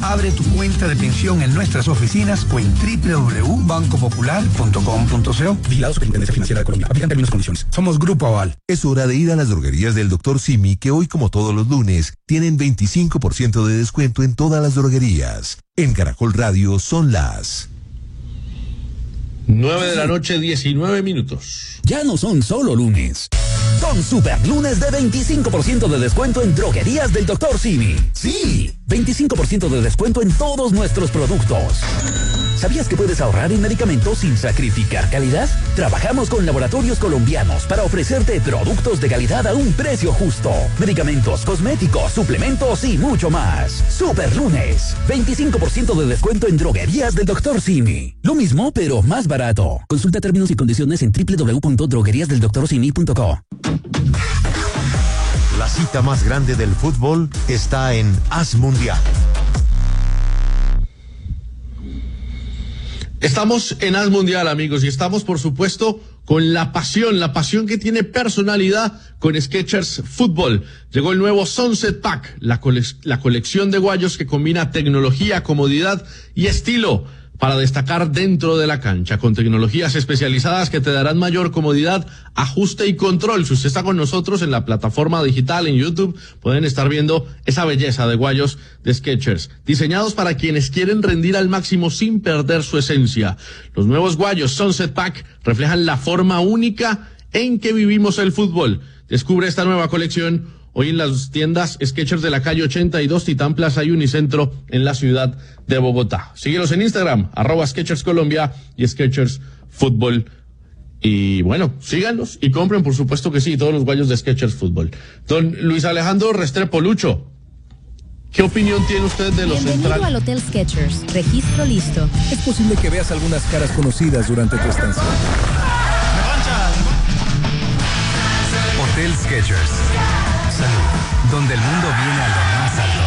Abre tu cuenta de pensión en nuestras oficinas o en www.bancopopular.com.co. Vigilado Superintendencia Financiera de Colombia. Aplican términos y condiciones. Somos Grupo Aval. Es hora de ir a las droguerías del Dr. Simi, que hoy, como todos los lunes, tienen 25% de descuento en todas las droguerías. En Caracol Radio son las 9 de la noche, 19 minutos. Ya no son solo lunes. Son super lunes de 25% de descuento en droguerías del Dr. Simi. Sí, 25% de descuento en todos nuestros productos. ¿Sabías que puedes ahorrar en medicamentos sin sacrificar calidad? Trabajamos con laboratorios colombianos para ofrecerte productos de calidad a un precio justo. Medicamentos, cosméticos, suplementos y mucho más. Super lunes, 25% de descuento en droguerías del Dr. Simi. Lo mismo, pero más barato. Consulta términos y condiciones en www.drogueriasdeldoctorsimi.co. La cita más grande del fútbol está en Haz Mundial. Estamos en Haz Mundial, amigos, y estamos, por supuesto, con la pasión que tiene personalidad con Skechers Fútbol. Llegó el nuevo Sunset Pack, la colección de guayos que combina tecnología, comodidad y estilo para destacar dentro de la cancha, con tecnologías especializadas que te darán mayor comodidad, ajuste y control. Si usted está con nosotros en la plataforma digital, en YouTube, pueden estar viendo esa belleza de guayos de Skechers, diseñados para quienes quieren rendir al máximo sin perder su esencia. Los nuevos guayos Sunset Pack reflejan la forma única en que vivimos el fútbol. Descubre esta nueva colección hoy en las tiendas Skechers de la calle 82, Titán Plaza y Unicentro en la ciudad de Bogotá. Síguelos en Instagram, @Skechers Colombia y Skechers Fútbol. Y bueno, síganlos y compren, por supuesto que sí, todos los guayos de Skechers Fútbol. Don Luis Alejandro Restrepo Lucho, ¿qué opinión tiene usted de los centrales? Bienvenido al Hotel Skechers. Registro listo. Es posible que veas algunas caras conocidas durante tu estancia. Hotel Skechers. Salud, donde el mundo viene a lo más alto.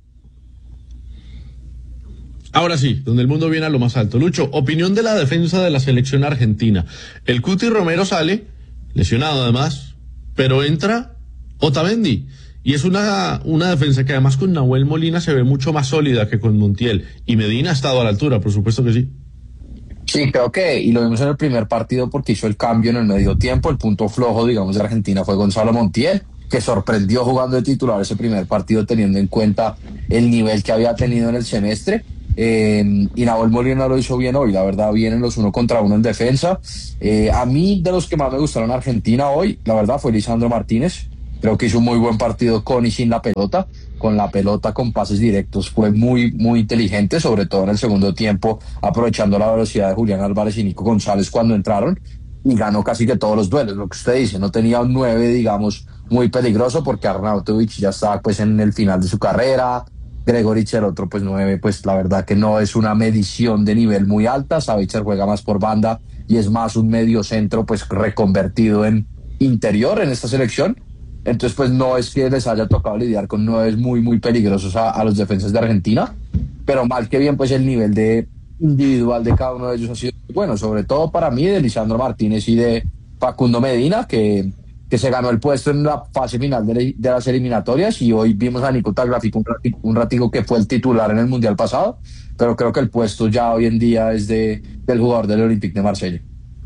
Ahora sí, donde el mundo viene a lo más alto. Lucho, opinión de la defensa de la selección argentina. El Cuti Romero sale, lesionado además, pero entra Otamendi. Y es una defensa que además con Nahuel Molina se ve mucho más sólida que con Montiel. Y Medina ha estado a la altura, por supuesto que sí. Sí, creo que, y lo vimos en el primer partido porque hizo el cambio en el medio tiempo. El punto flojo, digamos, de Argentina fue Gonzalo Montiel, que sorprendió jugando de titular ese primer partido teniendo en cuenta el nivel que había tenido en el semestre. Y Nahuel Molina lo hizo bien hoy, la verdad, bien en los 1 contra 1 en defensa. A mí, de los que más me gustaron Argentina hoy, la verdad, fue Lisandro Martínez. Creo que hizo un muy buen partido con y sin la pelota. Con la pelota, con pases directos, fue muy, muy inteligente, sobre todo en el segundo tiempo, aprovechando la velocidad de Julián Álvarez y Nico González cuando entraron, y ganó casi que todos los duelos. Lo que usted dice, no tenía un 9, digamos, muy peligroso, porque Arnautovic ya estaba pues en el final de su carrera. Gregoric, el otro pues 9, pues la verdad que no es una medición de nivel muy alta. Savitzer juega más por banda y es más un medio centro pues reconvertido en interior en esta selección. Entonces pues no es que les haya tocado lidiar con 9 muy muy peligrosos a los defensas de Argentina, pero mal que bien pues el nivel de individual de cada uno de ellos ha sido bueno, sobre todo para mí de Lisandro Martínez y de Facundo Medina, que se ganó el puesto en la fase final de las eliminatorias, y hoy vimos a Nico Tagliafico un ratico que fue el titular en el Mundial pasado, pero creo que el puesto ya hoy en día es del jugador del Olympique de Marsella.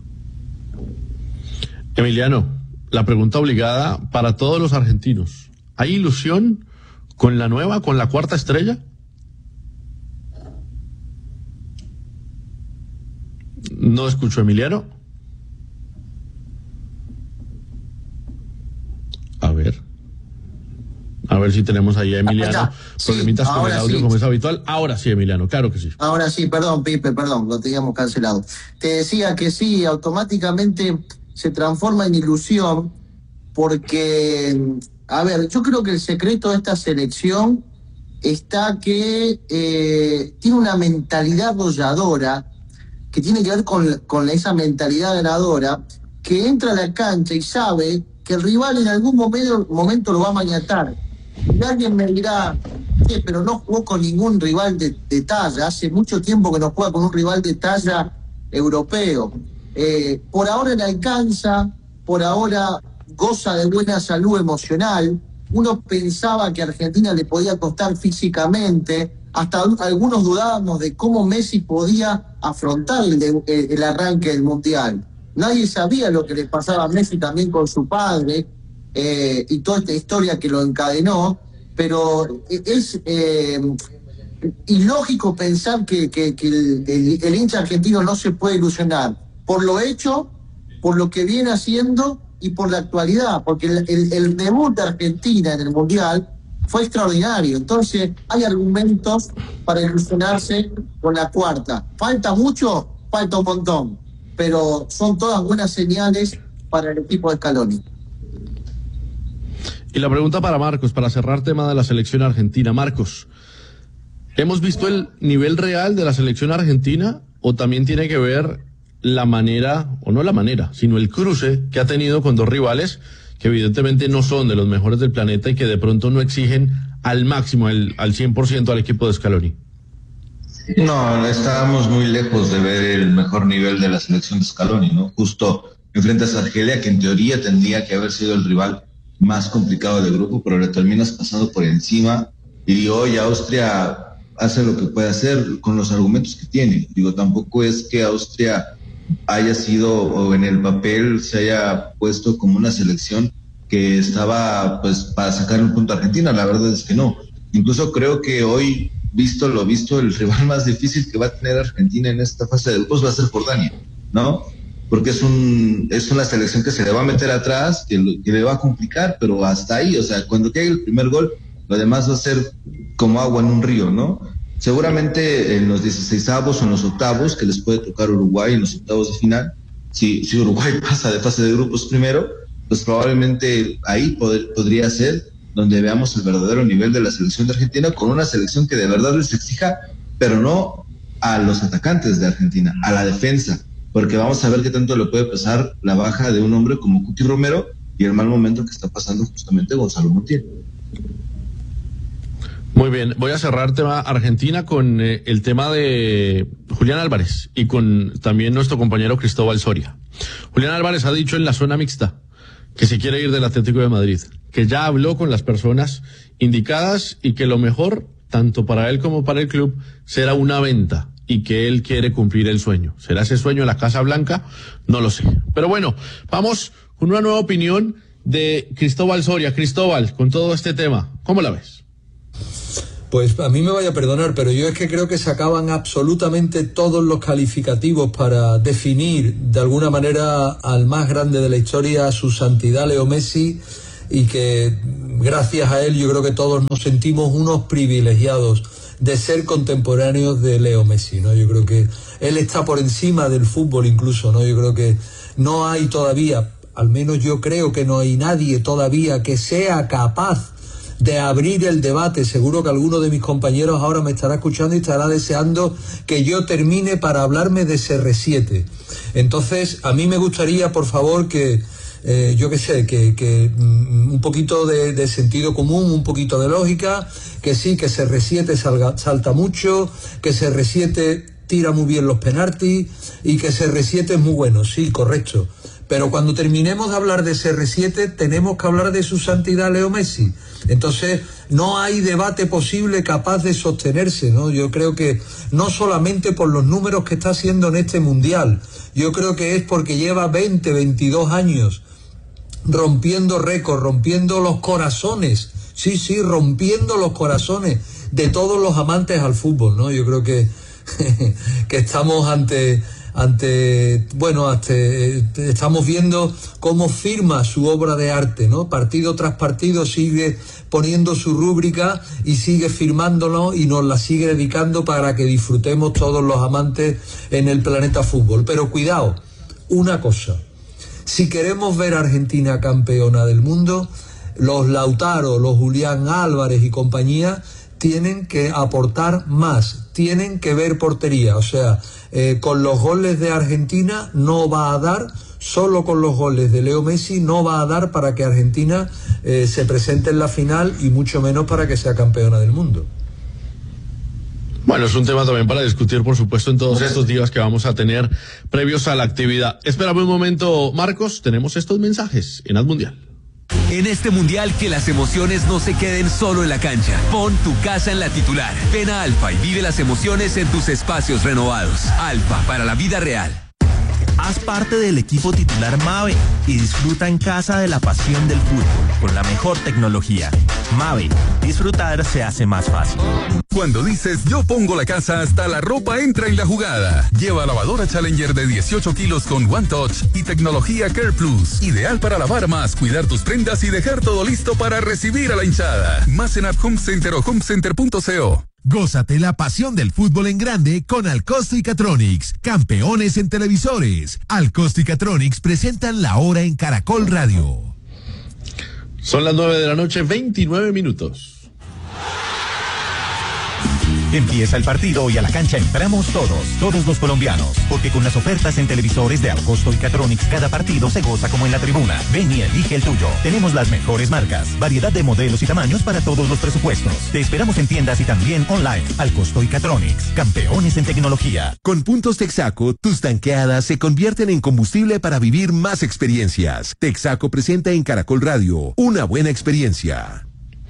Emiliano, la pregunta obligada para todos los argentinos: ¿hay ilusión con la cuarta estrella? No escucho, Emiliano. A ver si tenemos ahí a Emiliano. Problemitas con el audio, como es habitual. Ahora sí, Emiliano, claro que sí. Ahora sí, perdón, Pipe, lo teníamos cancelado. Te decía que sí, automáticamente se transforma en ilusión, porque, a ver, yo creo que el secreto de esta selección está que tiene una mentalidad arrolladora, que tiene que ver con esa mentalidad ganadora, que entra a la cancha y sabe que el rival en algún momento lo va a maniatar. Y alguien me dirá, pero no jugó con ningún rival de talla, hace mucho tiempo que no juega con un rival de talla europeo. Por ahora le alcanza, por ahora goza de buena salud emocional. Uno pensaba que a Argentina le podía costar físicamente, hasta algunos dudábamos de cómo Messi podía afrontar el arranque del Mundial. Nadie sabía lo que le pasaba a Messi también con su padre, y toda esta historia que lo encadenó, pero es ilógico pensar que el hincha argentino no se puede ilusionar por lo hecho, por lo que viene haciendo y por la actualidad, porque el debut de Argentina en el Mundial fue extraordinario. Entonces hay argumentos para ilusionarse con la cuarta. ¿Falta mucho? Falta un montón, pero son todas buenas señales para el equipo de Scaloni. Y la pregunta para Marcos, para cerrar tema de la selección argentina. Marcos, ¿hemos visto el nivel real de la selección argentina o también tiene que ver la manera, o no la manera, sino el cruce que ha tenido con dos rivales que evidentemente no son de los mejores del planeta y que de pronto no exigen al máximo, al 100% al equipo de Scaloni? No, estábamos muy lejos de ver el mejor nivel de la selección de Scaloni, ¿no? Justo enfrentas a Argelia, que en teoría tendría que haber sido el rival más complicado del grupo, pero le terminas pasando por encima, y hoy Austria hace lo que puede hacer con los argumentos que tiene. Digo, tampoco es que Austria haya sido, o en el papel se haya puesto como una selección que estaba pues para sacar un punto a Argentina. La verdad es que no. Incluso creo que hoy, visto lo visto, el rival más difícil que va a tener Argentina en esta fase de grupos va a ser Jordania, ¿no? Porque es una selección que se le va a meter atrás, que le va a complicar, pero hasta ahí, o sea, cuando caiga el primer gol, lo demás va a ser como agua en un río, ¿no? Seguramente en los 16avos o en los octavos, que les puede tocar Uruguay en los octavos de final, si Uruguay pasa de fase de grupos primero, pues probablemente ahí podría ser donde veamos el verdadero nivel de la selección de Argentina, con una selección que de verdad les exija, pero no a los atacantes de Argentina, a la defensa, porque vamos a ver qué tanto le puede pesar la baja de un hombre como Cuti Romero y el mal momento que está pasando justamente Gonzalo Montiel. Muy bien, voy a cerrar tema Argentina con el tema de Julián Álvarez y con también nuestro compañero Cristóbal Soria. Julián Álvarez ha dicho en la zona mixta que se quiere ir del Atlético de Madrid, que ya habló con las personas indicadas y que lo mejor, tanto para él como para el club, será una venta y que él quiere cumplir el sueño. ¿Será ese sueño la Casa Blanca? No lo sé. Pero bueno, vamos con una nueva opinión de Cristóbal Soria. Cristóbal, con todo este tema, ¿cómo la ves? Pues a mí me vaya a perdonar, pero yo es que creo que se acaban absolutamente todos los calificativos para definir de alguna manera al más grande de la historia, a su santidad Leo Messi, y que gracias a él yo creo que todos nos sentimos unos privilegiados de ser contemporáneos de Leo Messi, ¿no? Yo creo que él está por encima del fútbol incluso, ¿no? Yo creo que no hay todavía, al menos yo creo que no hay nadie todavía que sea capaz de abrir el debate. Seguro que alguno de mis compañeros ahora me estará escuchando y estará deseando que yo termine para hablarme de CR7. Entonces, a mí me gustaría, por favor, que yo qué sé, que un poquito de sentido común, un poquito de lógica, que sí, que CR7 salta mucho, que CR7 tira muy bien los penaltis y que CR7 es muy bueno, sí, correcto. Pero cuando terminemos de hablar de CR7 tenemos que hablar de su santidad Leo Messi. Entonces no hay debate posible capaz de sostenerse, ¿no? Yo creo que no solamente por los números que está haciendo en este Mundial, yo creo que es porque lleva 20, 22 años rompiendo récords, rompiendo los corazones, sí, rompiendo los corazones de todos los amantes al fútbol, ¿no? Yo creo que estamos estamos viendo cómo firma su obra de arte, ¿no? Partido tras partido sigue poniendo su rúbrica y sigue firmándolo y nos la sigue dedicando para que disfrutemos todos los amantes en el planeta fútbol. Pero cuidado, una cosa, si queremos ver a Argentina campeona del mundo, los Lautaro, los Julián Álvarez y compañía tienen que aportar más, tienen que ver portería, o sea, con los goles de Argentina no va a dar, solo con los goles de Leo Messi no va a dar para que Argentina se presente en la final y mucho menos para que sea campeona del mundo. Bueno, es un tema también para discutir, por supuesto, en todos estos días que vamos a tener previos a la actividad. Espérame un momento, Marcos, tenemos estos mensajes en Ad Mundial. En este mundial, que las emociones no se queden solo en la cancha. Pon tu casa en la titular. Ven a Alfa y vive las emociones en tus espacios renovados. Alfa, para la vida real. Haz parte del equipo titular Mave y disfruta en casa de la pasión del fútbol con la mejor tecnología. Mave, disfrutar se hace más fácil. Cuando dices yo pongo la casa, hasta la ropa entra en la jugada. Lleva lavadora Challenger de 18 kilos con One Touch y tecnología Care Plus. Ideal para lavar más, cuidar tus prendas y dejar todo listo para recibir a la hinchada. Más en App Home Center o homecenter.co. Gózate la pasión del fútbol en grande con Alcosto y Catronics, campeones en televisores. Alcosto y Catronics presentan La Hora en Caracol Radio. Son las 9 de la noche, 29 minutos. Empieza el partido y a la cancha entramos todos los colombianos, porque con las ofertas en televisores de Alcosto y Catronics cada partido se goza como en la tribuna. Ven y elige el tuyo. Tenemos las mejores marcas, variedad de modelos y tamaños para todos los presupuestos. Te esperamos en tiendas y también online. Alcosto y Catronics, campeones en tecnología. Con puntos Texaco, tus tanqueadas se convierten en combustible para vivir más experiencias. Texaco presenta en Caracol Radio una buena experiencia.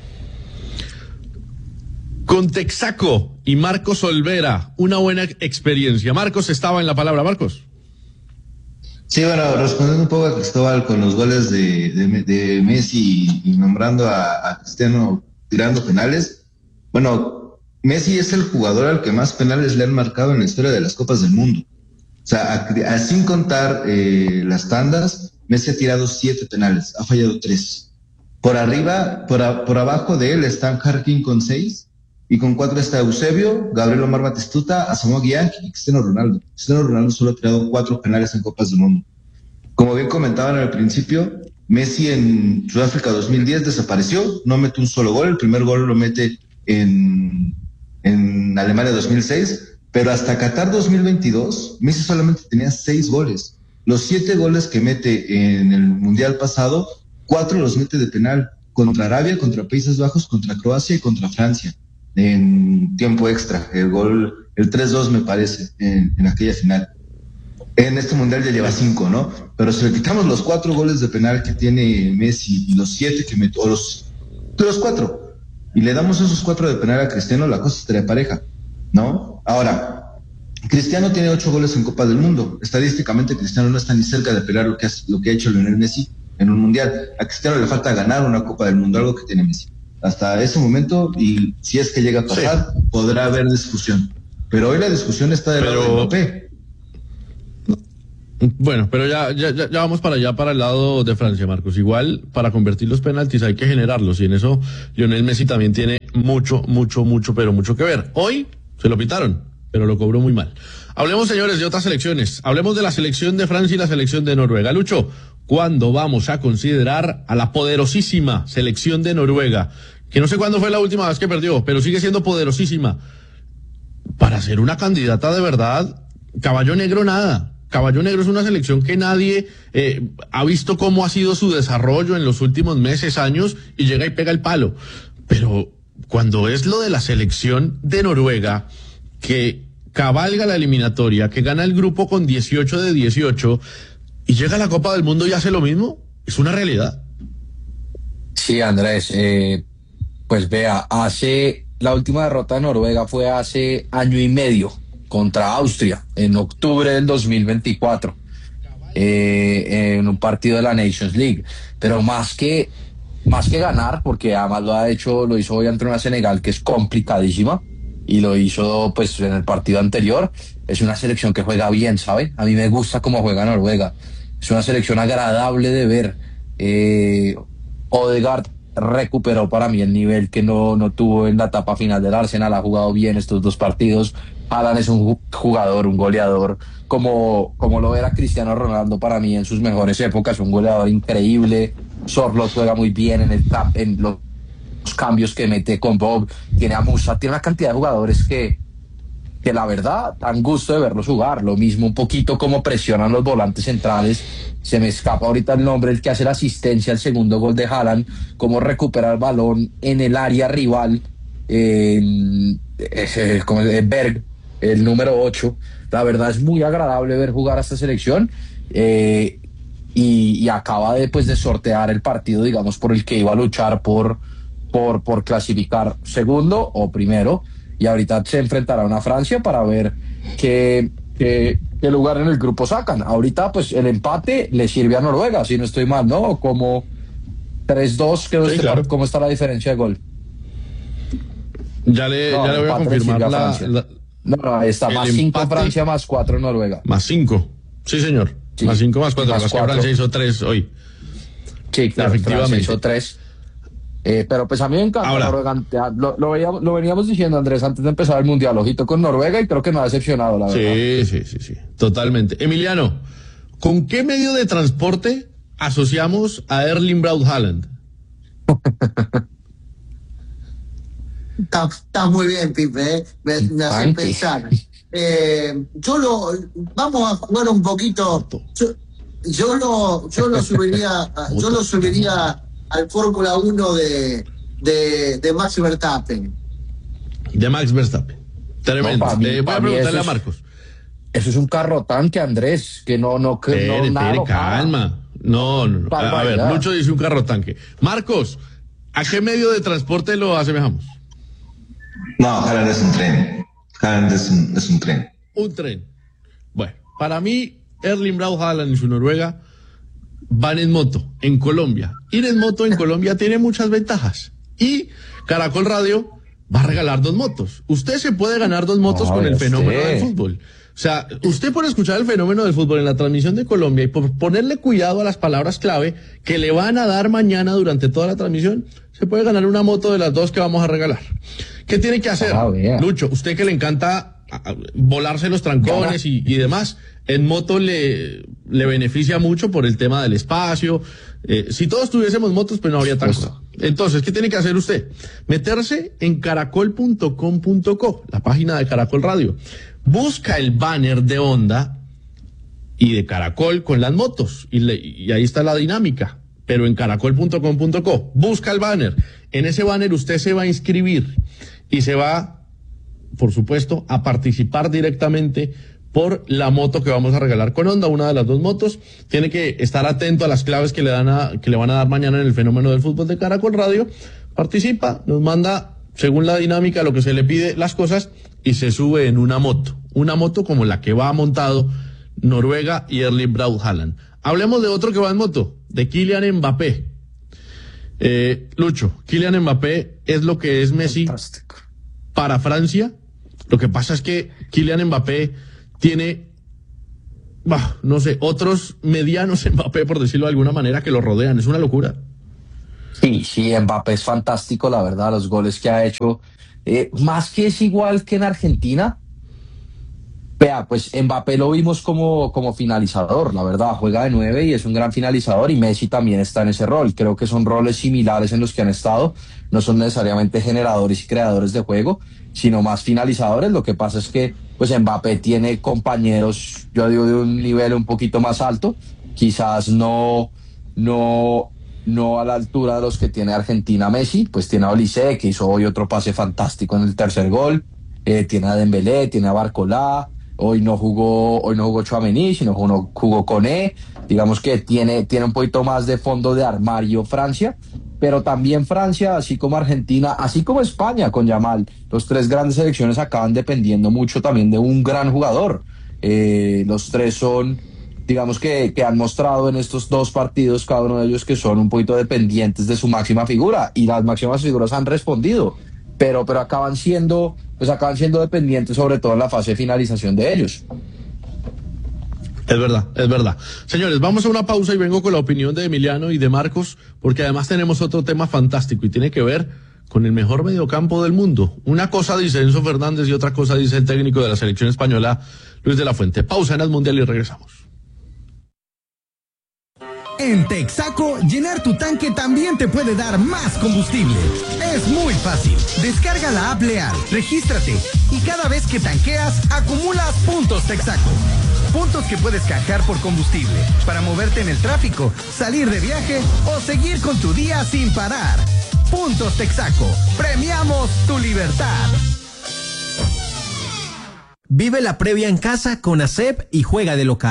Con Texaco y Marcos Olvera, una buena experiencia. Marcos estaba en la palabra. Marcos. Sí, bueno, respondiendo un poco a Cristóbal con los goles de Messi y nombrando a Cristiano tirando penales. Bueno, Messi es el jugador al que más penales le han marcado en la historia de las Copas del Mundo. O sea, sin contar las tandas, Messi ha tirado 7 penales, ha fallado 3. Por arriba, por abajo de él están Harry Kane con 6. Y con 4 está Eusebio, Gabriel Omar Batistuta, Asamoah Gyan y Cristiano Ronaldo. Cristiano Ronaldo solo ha tirado 4 penales en Copas del Mundo. Como bien comentaban al principio, Messi en Sudáfrica 2010 desapareció, no mete un solo gol. El primer gol lo mete en Alemania 2006, pero hasta Qatar 2022, Messi solamente tenía 6 goles. Los 7 goles que mete en el Mundial pasado, 4 los mete de penal, contra Arabia, contra Países Bajos, contra Croacia y contra Francia. En tiempo extra, el 3-2 me parece, en aquella final. En este mundial ya lleva 5, ¿no? Pero si le quitamos los 4 goles de penal que tiene Messi y los 7 que metió, o los 4, y le damos esos 4 de penal a Cristiano, la cosa estaría pareja, ¿no? Ahora, Cristiano tiene 8 goles en Copa del Mundo. Estadísticamente, Cristiano no está ni cerca de pelear lo que ha hecho Lionel Messi en un mundial. A Cristiano le falta ganar una Copa del Mundo, algo que tiene Messi. Hasta ese momento, y si es que llega a pasar, sí, podrá haber discusión. Pero hoy la discusión está del lado de Mbappé. Bueno, pero ya vamos para allá, para el lado de Francia, Marcos. Igual, para convertir los penaltis hay que generarlos, y en eso Lionel Messi también tiene mucho que ver. Hoy se lo pitaron, pero lo cobró muy mal. Hablemos, señores, de otras selecciones. Hablemos de la selección de Francia y la selección de Noruega. Lucho, ¿cuándo vamos a considerar a la poderosísima selección de Noruega? Que no sé cuándo fue la última vez que perdió, pero sigue siendo poderosísima. Para ser una candidata de verdad, Caballo Negro nada. Caballo Negro es una selección que nadie ha visto cómo ha sido su desarrollo en los últimos meses, años, y llega y pega el palo. Pero cuando es lo de la selección de Noruega, que cabalga la eliminatoria, que gana el grupo con 18 de 18, y llega a la Copa del Mundo y hace lo mismo, es una realidad. Sí, Andrés, pues vea, la última derrota de Noruega fue hace año y medio contra Austria, en octubre del 2024, en un partido de la Nations League. Pero más que ganar, porque además lo hizo hoy ante una Senegal que es complicadísima, y lo hizo pues en el partido anterior. Es una selección que juega bien, ¿sabe? A mí me gusta cómo juega Noruega. Es una selección agradable de ver. Odegaard recuperó para mí el nivel que no tuvo en la etapa final del Arsenal. Ha jugado bien estos 2 partidos. Haaland es un jugador, un goleador, como lo era Cristiano Ronaldo para mí en sus mejores épocas, un goleador increíble. Sorloth juega muy bien en los cambios que mete con Bob. Tiene a Musa, tiene una cantidad de jugadores que la verdad dan gusto de verlos jugar. Lo mismo un poquito como presionan los volantes centrales. Se me escapa ahorita el nombre, el que hace la asistencia al segundo gol de Haaland, cómo recupera el balón en el área rival, como Berg, el número 8. La verdad es muy agradable ver jugar a esta selección. y acaba de sortear el partido, digamos, por el que iba a luchar por clasificar segundo o primero, y ahorita se enfrentará a una Francia para ver qué lugar en el grupo sacan. Ahorita pues el empate le sirve a Noruega, si no estoy mal, ¿no? Como 3-2, creo que claro. ¿Cómo está la diferencia de gol? Ya le voy a confirmar No, está más 5 Francia, más 4 Noruega. Más 5, sí señor. Sí. Más 5, más 4, más que Francia hizo 3 hoy. Sí, claro, Francia hizo 3. Pero pues a mí me encanta Noruega. Lo veníamos diciendo, Andrés, antes de empezar el Mundial. Ojito con Noruega, y creo que no ha decepcionado, la verdad. Sí, totalmente. Emiliano, ¿con qué medio de transporte asociamos a Erling Braut Haaland? Está muy bien, Pipe, me hace pensar. Vamos a jugar un poquito. Yo lo subiría al Fórmula 1 de Max Verstappen. De Max Verstappen. Tremendo. Voy a preguntarle a Marcos. Eso es un carro tanque, Andrés, que no calma. No. A ver, Lucho dice un carro tanque. Marcos, ¿a qué medio de transporte lo asemejamos? No, Haaland es un tren. Haaland es un tren. Un tren. Bueno, para mí, Erling Braut Haaland y su Noruega van en moto, en Colombia. Ir en moto en Colombia tiene muchas ventajas. Y Caracol Radio va a regalar 2 motos. Usted se puede ganar 2 motos con el fenómeno del fútbol. O sea, usted por escuchar el fenómeno del fútbol en la transmisión de Colombia y por ponerle cuidado a las palabras clave que le van a dar mañana durante toda la transmisión, se puede ganar una moto de las 2 que vamos a regalar. ¿Qué tiene que hacer? Lucho, usted que le encanta volarse los trancones y demás, en moto le beneficia mucho por el tema del espacio. Si todos tuviésemos motos, pues no habría tanto. Entonces, ¿qué tiene que hacer usted? Meterse en caracol.com.co, la página de Caracol Radio. Busca el banner de Honda y de Caracol con las motos, y ahí está la dinámica, pero en caracol.com.co. Busca el banner. En ese banner usted se va a inscribir y se va, por supuesto, a participar directamente por la moto que vamos a regalar con Honda, una de las 2 motos. Tiene que estar atento a las claves que le van a dar mañana en el fenómeno del fútbol de Caracol Radio. Participa, nos manda, según la dinámica, lo que se le pide, las cosas, y se sube en una moto como la que va montado Noruega y Erling Braut Haaland. Hablemos de otro que va en moto, de Kylian Mbappé. Lucho, Kylian Mbappé es lo que es Messi para Francia. Lo que pasa es que Kylian Mbappé tiene, no sé, otros medianos Mbappé, por decirlo de alguna manera, que lo rodean. Es una locura. Sí, Mbappé es fantástico, la verdad, los goles que ha hecho. Más que es igual que en Argentina. Vea, pues Mbappé lo vimos como finalizador, la verdad, juega de 9 y es un gran finalizador, y Messi también está en ese rol. Creo que son roles similares en los que han estado, no son necesariamente generadores y creadores de juego, sino más finalizadores. Lo que pasa es que pues Mbappé tiene compañeros, yo digo, de un nivel un poquito más alto, quizás no a la altura de los que tiene Argentina Messi. Pues tiene a Olise, que hizo hoy otro pase fantástico en el tercer gol, tiene a Dembélé, tiene a Barcola. Hoy no jugó Tchouaméni, sino jugó Koné. Digamos que tiene un poquito más de fondo de armario Francia, pero también Francia, así como Argentina, así como España con Yamal, los 3 grandes selecciones acaban dependiendo mucho también de un gran jugador. Los 3 son, digamos que han mostrado en estos 2 partidos, cada uno de ellos, que son un poquito dependientes de su máxima figura, y las máximas figuras han respondido, pero acaban siendo dependientes, sobre todo en la fase de finalización de ellos. Es verdad. Señores, vamos a una pausa y vengo con la opinión de Emiliano y de Marcos, porque además tenemos otro tema fantástico y tiene que ver con el mejor mediocampo del mundo. Una cosa dice Enzo Fernández y otra cosa dice el técnico de la selección española, Luis de la Fuente. Pausa en el Mundial y regresamos. En Texaco, llenar tu tanque también te puede dar más combustible. Es muy fácil. Descarga la app Leal, regístrate y cada vez que tanqueas, acumulas puntos Texaco. Puntos que puedes canjear por combustible para moverte en el tráfico, salir de viaje o seguir con tu día sin parar. Puntos Texaco. Premiamos tu libertad. Vive la previa en casa con ASEP y juega de local.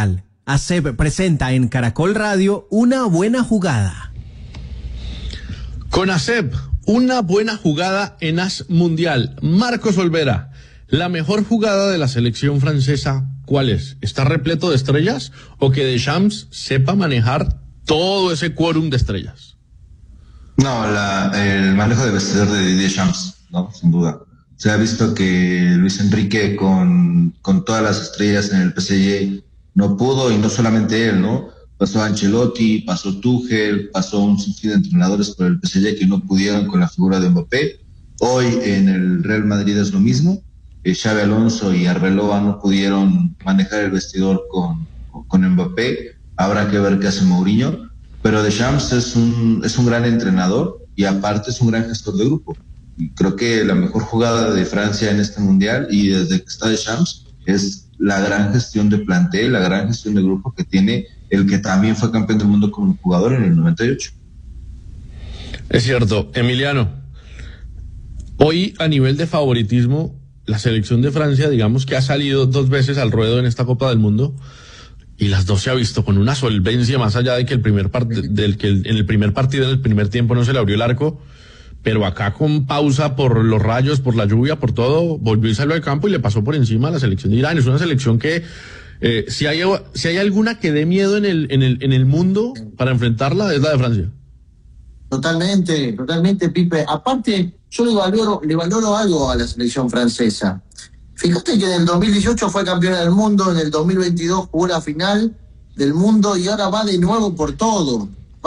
ASEP presenta en Caracol Radio Una Buena Jugada. Con ASEP, una buena jugada en As Mundial. Marcos Olvera, la mejor jugada de la selección francesa, ¿cuál es? ¿Está repleto de estrellas o que Deschamps sepa manejar todo ese quórum de estrellas? No, el manejo de vestidor de Didier Deschamps, ¿no? Sin duda. Se ha visto que Luis Enrique con todas las estrellas en el PSG no pudo, y no solamente él, ¿no? Pasó Ancelotti, pasó Tuchel, pasó un sinfín de entrenadores por el PSG que no pudieron con la figura de Mbappé. Hoy en el Real Madrid es lo mismo. Xabi Alonso y Arbeloa no pudieron manejar el vestidor con Mbappé. Habrá que ver qué hace Mourinho. Pero Deschamps es un gran entrenador y aparte es un gran gestor de grupo. Y creo que la mejor jugada de Francia en este Mundial, y desde que está Deschamps, es la gran gestión de plantel, la gran gestión de grupo que tiene el que también fue campeón del mundo como jugador en el 98. Es cierto. Emiliano, hoy a nivel de favoritismo, la selección de Francia, digamos que ha salido 2 veces al ruedo en esta Copa del Mundo, y las 2 se ha visto con una solvencia, más allá de que en el primer partido, en el primer tiempo, no se le abrió el arco, pero acá con pausa por los rayos, por la lluvia, por todo, volvió y salió al campo y le pasó por encima a la selección de Irán. Es una selección que, si hay alguna que dé miedo en el mundo para enfrentarla, es la de Francia. Totalmente, Pipe. Aparte, yo le valoro algo a la selección francesa. Fíjate que en el 2018 fue campeona del mundo, en el 2022 jugó la final del mundo y ahora va de nuevo por todo.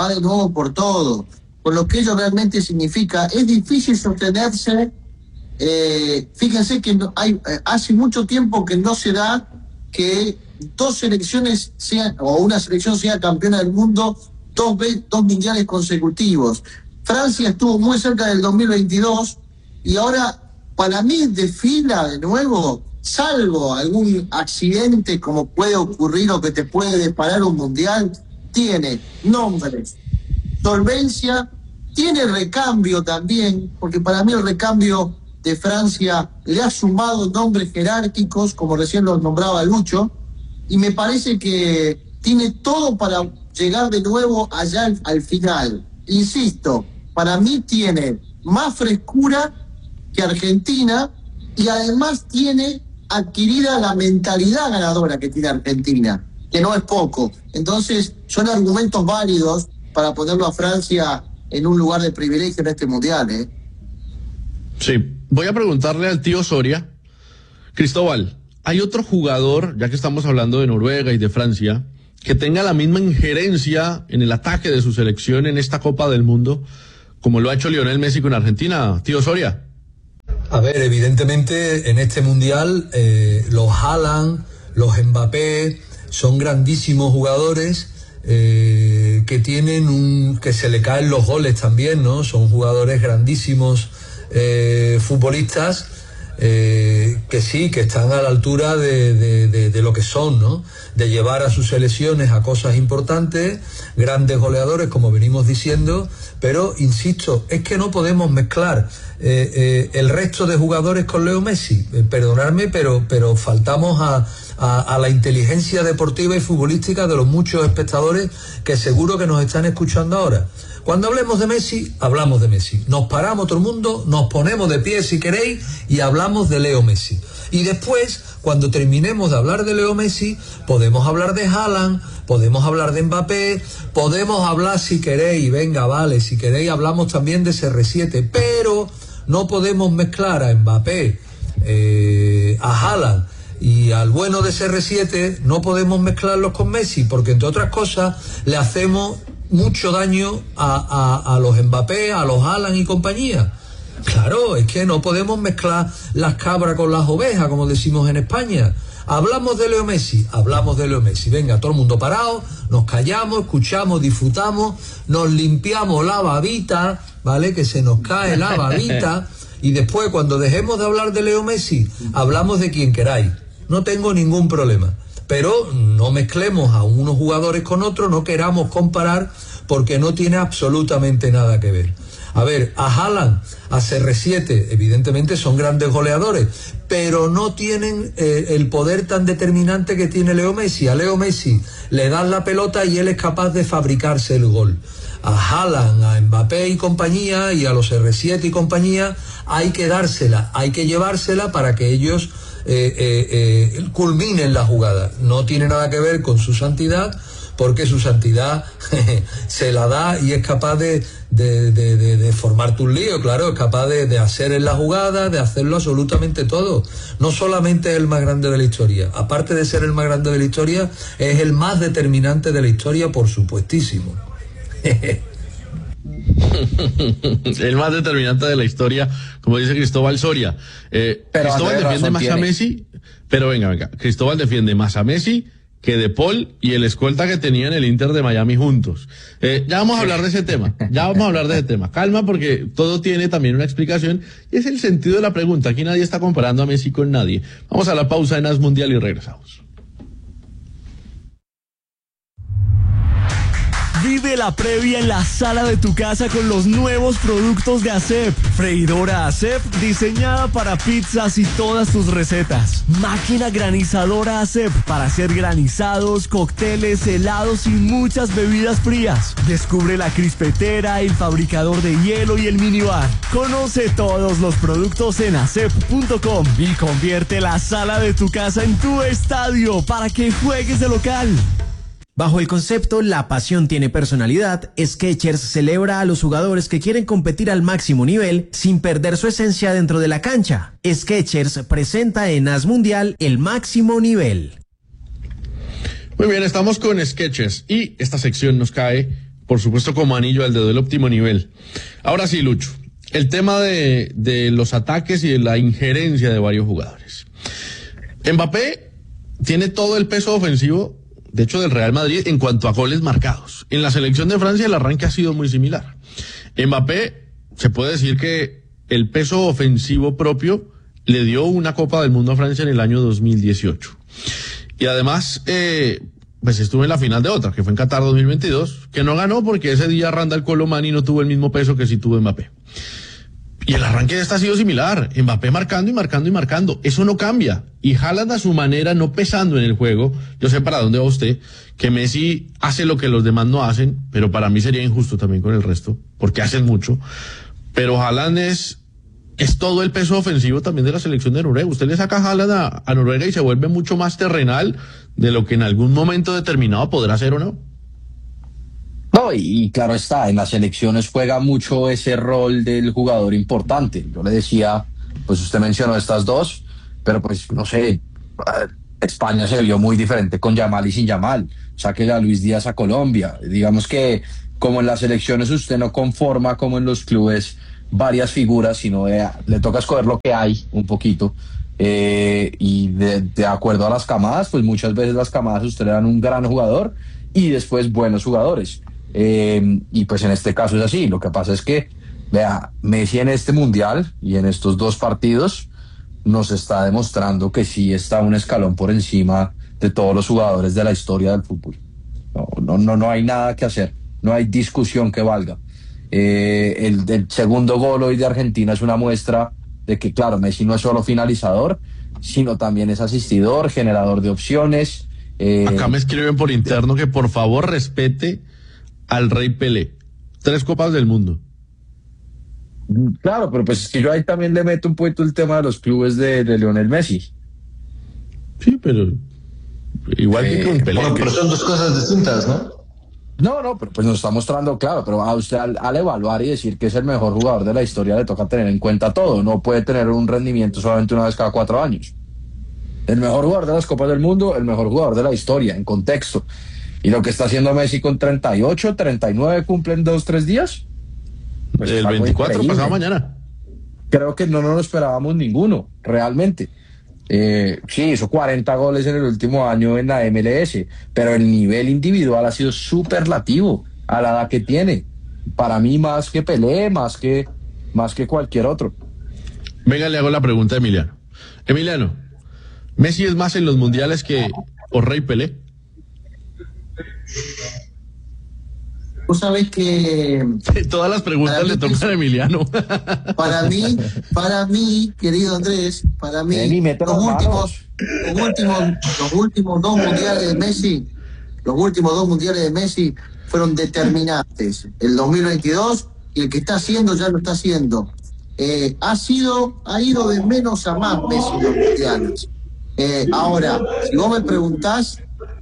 Con lo que ello realmente significa. Es difícil sostenerse. Fíjense que hace mucho tiempo que no se da que 2 selecciones o una selección sea campeona del mundo 2 mundiales consecutivos. Francia estuvo muy cerca del 2022 y ahora para mí desfila de nuevo, salvo algún accidente como puede ocurrir o que te puede deparar un mundial. Tiene nombres, solvencia, tiene recambio también, porque para mí el recambio de Francia le ha sumado nombres jerárquicos, como recién lo nombraba Lucho, y me parece que tiene todo para llegar de nuevo allá al final. Insisto, para mí tiene más frescura que Argentina y además tiene adquirida la mentalidad ganadora que tiene Argentina, que no es poco. Entonces son argumentos válidos para ponerlo a Francia en un lugar de privilegio en este mundial, ¿eh? Sí, voy a preguntarle al tío Soria. Cristóbal, ¿hay otro jugador, ya que estamos hablando de Noruega y de Francia, que tenga la misma injerencia en el ataque de su selección en esta Copa del Mundo, como lo ha hecho Lionel Messi con Argentina? Tío Soria. A ver, evidentemente en este mundial los Haaland, los Mbappé son grandísimos jugadores que tienen que se le caen los goles también, ¿no? Son jugadores grandísimos, futbolistas que sí, que están a la altura de lo que son, ¿no? De llevar a sus selecciones a cosas importantes, grandes goleadores, como venimos diciendo, pero insisto, es que no podemos mezclar el resto de jugadores con Leo Messi. Perdonadme, pero faltamos a la inteligencia deportiva y futbolística de los muchos espectadores que seguro que nos están escuchando ahora. Cuando hablemos de Messi, hablamos de Messi. Nos paramos todo el mundo, nos ponemos de pie si queréis y hablamos de Leo Messi. Y después, cuando terminemos de hablar de Leo Messi, podemos hablar de Haaland, podemos hablar de Mbappé, podemos hablar si queréis, venga, vale, si queréis hablamos también de CR7, pero no podemos mezclar a Mbappé, a Haaland y al bueno de CR7, no podemos mezclarlos con Messi, porque entre otras cosas le hacemos mucho daño a los Mbappé, a los Haaland y compañía. Claro, es que no podemos mezclar las cabras con las ovejas, como decimos en España. Hablamos de Leo Messi, venga, todo el mundo parado, nos callamos, escuchamos, disfrutamos, nos limpiamos la babita, ¿vale? Que se nos cae la babita, y después cuando dejemos de hablar de Leo Messi, hablamos de quien queráis, no tengo ningún problema. Pero no mezclemos a unos jugadores con otros, no queramos comparar porque no tiene absolutamente nada que ver. A ver, a Haaland, a CR7, evidentemente son grandes goleadores, pero no tienen el poder tan determinante que tiene Leo Messi. A Leo Messi le dan la pelota y él es capaz de fabricarse el gol. A Haaland, a Mbappé y compañía, y a los R7 y compañía, hay que dársela, hay que llevársela para que ellos culminen la jugada. No tiene nada que ver con su santidad, porque su santidad se la da y es capaz de formarte un lío, claro, es capaz de hacer en la jugada, de hacerlo absolutamente todo. No solamente es el más grande de la historia, aparte de ser el más grande de la historia, es el más determinante de la historia, por supuestísimo. El más determinante de la historia, como dice Cristóbal Soria. Cristóbal defiende más a Messi, pero venga, Cristóbal defiende más a Messi que De Paul y el escolta que tenía en el Inter de Miami juntos. Ya vamos a hablar de ese tema, Calma, porque todo tiene también una explicación y es el sentido de la pregunta. Aquí nadie está comparando a Messi con nadie. Vamos a la pausa en As Mundial y regresamos. Vive la previa en la sala de tu casa con los nuevos productos de ASEP. Freidora ASEP diseñada para pizzas y todas tus recetas. Máquina granizadora ASEP para hacer granizados, cócteles, helados y muchas bebidas frías. Descubre la crispetera, el fabricador de hielo y el minibar. Conoce todos los productos en asep.com y convierte la sala de tu casa en tu estadio para que juegues de local. Bajo el concepto La pasión tiene personalidad, Skechers celebra a los jugadores que quieren competir al máximo nivel sin perder su esencia dentro de la cancha. Skechers presenta en As Mundial el máximo nivel. Muy bien, estamos con Skechers y esta sección nos cae, por supuesto, como anillo al dedo, el óptimo nivel. Ahora sí, Lucho, el tema de los ataques y de la injerencia de varios jugadores. Mbappé tiene todo el peso ofensivo, de hecho, del Real Madrid en cuanto a goles marcados. En la selección de Francia el arranque ha sido muy similar. Mbappé, se puede decir que el peso ofensivo propio le dio una Copa del Mundo a Francia en el año 2018. Y además, pues estuvo en la final de otra, que fue en Qatar 2022, que no ganó porque ese día Randal Colomani no tuvo el mismo peso que sí tuvo Mbappé. Y el arranque de esta ha sido similar, Mbappé marcando y marcando y marcando, eso no cambia, y Haaland a su manera, no pesando en el juego. Yo sé para dónde va usted, que Messi hace lo que los demás no hacen, pero para mí sería injusto también con el resto, porque hacen mucho, pero Haaland es todo el peso ofensivo también de la selección de Noruega. Usted le saca a Haaland a Noruega y se vuelve mucho más terrenal de lo que en algún momento determinado podrá ser o no. No, y claro está, en las selecciones juega mucho ese rol del jugador importante. Yo le decía, pues usted mencionó estas dos, pero pues no sé, España se vio muy diferente con Yamal y sin Yamal. Sáquele a Luis Díaz a Colombia. Digamos que como en las selecciones usted no conforma como en los clubes varias figuras, sino le toca escoger lo que hay un poquito. Y de acuerdo a las camadas, pues muchas veces las camadas usted le dan un gran jugador y después buenos jugadores. Y pues en este caso es así. Lo que pasa es que, vea, Messi en este mundial y en estos dos partidos nos está demostrando que sí está un escalón por encima de todos los jugadores de la historia del fútbol. No hay nada que hacer, no hay discusión que valga. El segundo gol hoy de Argentina es una muestra de que, claro, Messi no es solo finalizador, sino también es asistidor, generador de opciones. Acá me escriben por interno que por favor respete al Rey Pelé. 3 Copas del Mundo. Claro, pero pues es que yo ahí también le meto un poquito el tema de los clubes de Lionel Messi. Sí, pero igual que con Pelé. Bueno, pero son dos cosas distintas, ¿no? No, pero pues nos está mostrando, claro, pero a usted al evaluar y decir que es el mejor jugador de la historia le toca tener en cuenta todo. No puede tener un rendimiento solamente una vez cada 4 años. El mejor jugador de las Copas del Mundo, el mejor jugador de la historia, en contexto. Y lo que está haciendo Messi con 38, 39, cumplen 2-3 días. Pues el 24 pasado mañana. Creo que no nos lo esperábamos ninguno, realmente. Sí, hizo 40 goles en el último año en la MLS, pero el nivel individual ha sido superlativo a la edad que tiene. Para mí más que Pelé, más que cualquier otro. Venga, le hago la pregunta a Emiliano. Emiliano, ¿Messi es más en los mundiales que o Rey Pelé? Vos sabés que... Todas las preguntas le tocan a Emiliano. Para mí, querido Andrés, para mí, los últimos dos mundiales de Messi fueron determinantes. El 2022 y el que está haciendo ya lo está haciendo. Ha ido de menos a más Messi en los mundiales. Ahora, si vos me preguntás,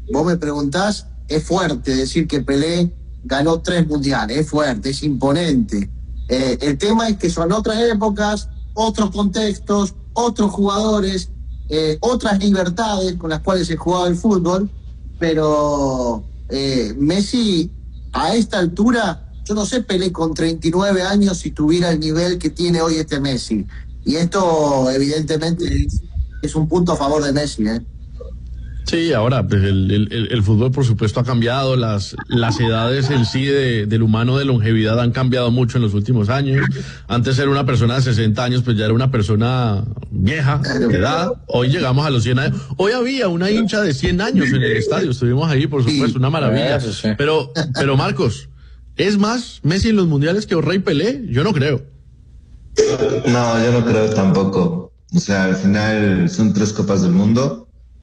es fuerte decir que Pelé ganó 3 mundiales, es fuerte, es imponente. El tema es que son otras épocas, otros contextos, otros jugadores, otras libertades con las cuales se jugaba el fútbol, pero Messi a esta altura, yo no sé Pelé con 39 años si tuviera el nivel que tiene hoy este Messi. Y esto evidentemente es un punto a favor de Messi, Sí, ahora pues el fútbol por supuesto ha cambiado, las edades en sí del humano de longevidad han cambiado mucho en los últimos años. Antes era una persona de 60 años, pues ya era una persona vieja de edad. Hoy llegamos a los 100 años. Hoy había una hincha de 100 años en el estadio, estuvimos ahí, por supuesto, una maravilla. Pero Marcos, ¿es más Messi en los mundiales que Rey Pelé? Yo no creo. No, yo no creo tampoco. O sea, al final son 3 Copas del Mundo.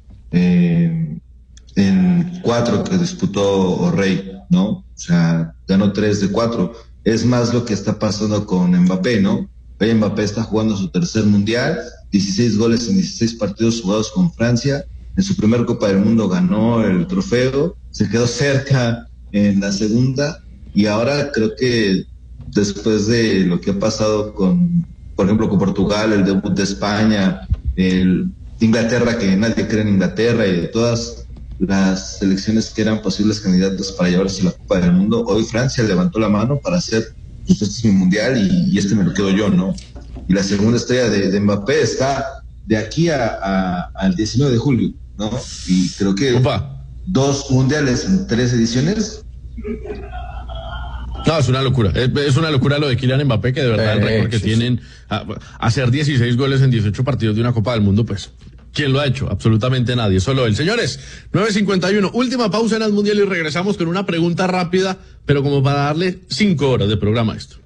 En 4 que disputó O'Reilly, ¿no? O sea, ganó 3 de 4. Es más lo que está pasando con Mbappé, ¿no? Hoy Mbappé está jugando su tercer mundial, 16 goles en 16 partidos jugados con Francia. En su primer Copa del Mundo ganó el trofeo, se quedó cerca en la segunda y ahora creo que después de lo que ha pasado con, por ejemplo, con Portugal, el debut de España, el Inglaterra, que nadie cree en Inglaterra, y de todas las selecciones que eran posibles candidatos para llevarse la Copa del Mundo, hoy Francia levantó la mano para hacer, pues este es mi mundial y este me lo quedo yo, ¿no? Y la segunda estrella de Mbappé está de aquí al 19 de julio, ¿no? Y creo que 2 mundiales en 3 ediciones. No, es una locura. Es una locura lo de Kylian Mbappé, que de verdad el récord que tienen, hacer 16 goles en 18 partidos de una Copa del Mundo, pues, ¿quién lo ha hecho? Absolutamente nadie, solo él. Señores, 9:51, última pausa en el Mundial y regresamos con una pregunta rápida, pero como para darle 5 horas de programa a esto.